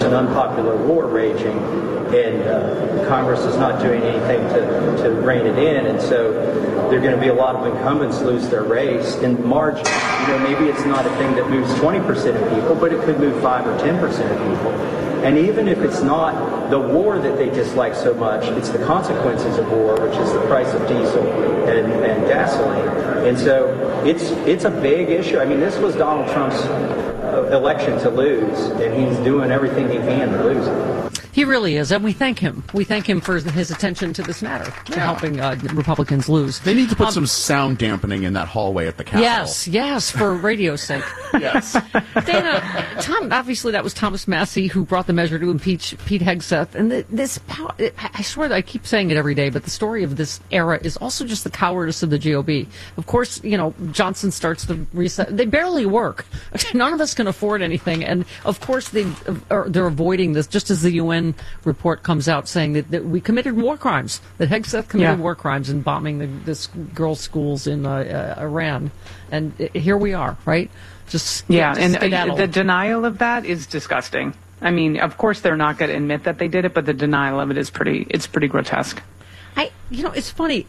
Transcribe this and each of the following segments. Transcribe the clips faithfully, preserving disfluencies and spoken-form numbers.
an unpopular war raging, and uh, Congress is not doing anything to, to rein it in, and so there are going to be a lot of incumbents lose their race in margin. You know, maybe it's not a thing that moves twenty percent of people, but it could move five or ten percent of people. And even if it's not the war that they dislike so much, it's the consequences of war, which is the price of diesel and, and gasoline. And so it's it's a big issue. I mean, this was Donald Trump's uh, election to lose, and he's doing everything he can to lose it. He really is, and we thank him. We thank him for his attention to this matter, to yeah. helping uh, Republicans lose. They need to put um, some sound dampening in that hallway at the Capitol. Yes, yes, for radio's sake. Yes. Dana, Tom, obviously that was Thomas Massie who brought the measure to impeach Pete Hegseth. And the, this, I swear that I keep saying it every day, but the story of this era is also just the cowardice of the G O P. Of course, you know, Johnson starts the reset. They barely work. None of us can afford anything. And, of course, they, they're avoiding this, just as the U N report comes out saying that, that we committed war crimes, that Hegseth committed yeah. war crimes in bombing the, this girls' schools in uh, uh, Iran. And uh, here we are, right? Just Yeah, just and uh, the denial of that is disgusting. I mean, of course they're not going to admit that they did it, but the denial of it is pretty, it's pretty grotesque. I, you know, it's funny.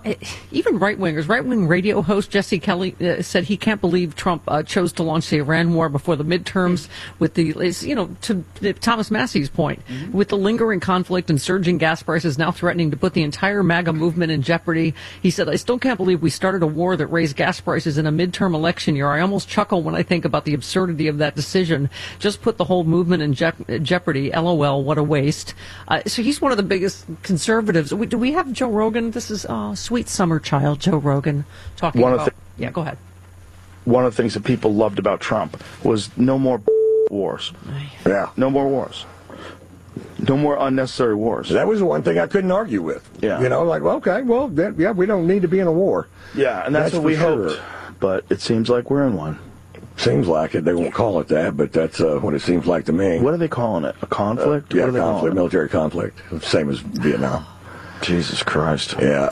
Even right-wingers, right-wing radio host Jesse Kelly uh, said he can't believe Trump uh, chose to launch the Iran war before the midterms. With the, you know, to Thomas Massie's point, mm-hmm. with the lingering conflict and surging gas prices now threatening to put the entire MAGA movement in jeopardy. He said, "I still can't believe we started a war that raised gas prices in a midterm election year. I almost chuckle when I think about the absurdity of that decision. Just put the whole movement in je- jeopardy. LOL, what a waste." Uh, so he's one of the biggest conservatives. We, do we have Joe Rogan? This is oh, sweet summer child Joe Rogan talking one about. Of the, yeah, go ahead. One of the things that people loved about Trump was no more wars. Yeah, no more wars. No more unnecessary wars. That was the one thing I couldn't argue with. Yeah, you know, like well, okay, well, that, yeah, we don't need to be in a war. Yeah, and that's, that's what we sure. hoped. But it seems like we're in one. Seems like it. They won't call it that, but that's uh, what it seems like to me. What are they calling it? A conflict? Uh, yeah, what are they conflict, calling military conflict, same as Vietnam. Jesus Christ. Yeah.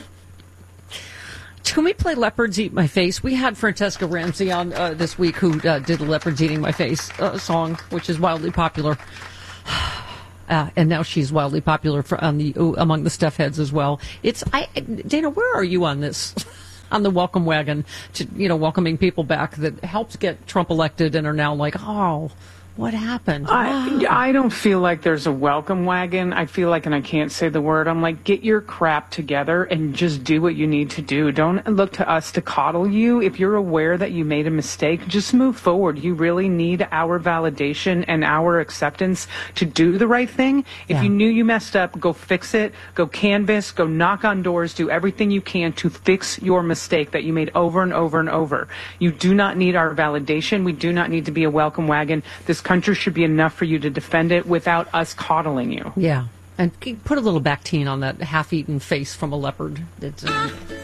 Can we play Leopards Eat My Face? We had Francesca Ramsey on uh, this week who uh, did the Leopards Eating My Face uh, song, which is wildly popular. Uh, and now she's wildly popular for, on the uh, among the Steph heads as well. It's I, Dana, where are you on this? On the welcome wagon to, you know, welcoming people back that helped get Trump elected and are now like, oh, what happened? I, I don't feel like there's a welcome wagon. I feel like, and I can't say the word, I'm like, get your crap together and just do what you need to do. Don't look to us to coddle you. If you're aware that you made a mistake, just move forward. You really need our validation and our acceptance to do the right thing. If yeah. you knew you messed up, go fix it. Go canvass. Go knock on doors. Do everything you can to fix your mistake that you made over and over and over. You do not need our validation. We do not need to be a welcome wagon. This country should be enough for you to defend it without us coddling you. Yeah. And put a little Bactine on that half-eaten face from a leopard. It's, uh,